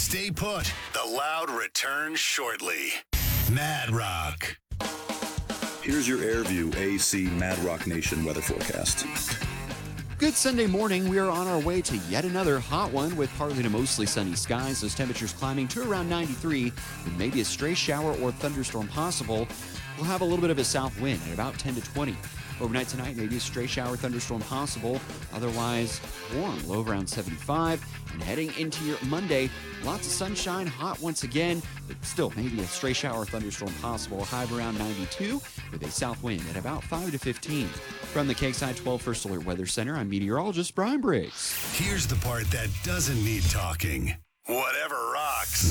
Stay put. The Loud returns shortly. Mad Rock. Here's your AirView AC Mad Rock Nation weather forecast. Good Sunday morning. We are on our way to yet another hot one with partly to mostly sunny skies. Those temperatures climbing to around 93 with maybe a stray shower or thunderstorm possible. We'll have a little bit of a south wind at about 10 to 20. Overnight tonight, maybe a stray shower thunderstorm possible. Otherwise, warm, low around 75. And heading into your Monday, lots of sunshine, hot once again, but still maybe a stray shower thunderstorm possible. High of around 92 with a south wind at about 5 to 15. From the KXI 12 First Alert Weather Center, I'm meteorologist Brian Briggs. Here's the part that doesn't need talking. Whatever rocks.